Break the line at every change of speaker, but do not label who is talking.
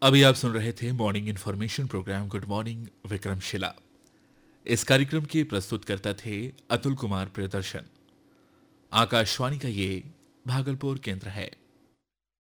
अभी आप सुन रहे थे morning information programme good morning Vikramshila. इस कार्यक्रम के प्रस्तुतकर्ता थे अतुल कुमार प्रियदर्शन। आकाशवाणी का ये भागलपुर केंद्र है।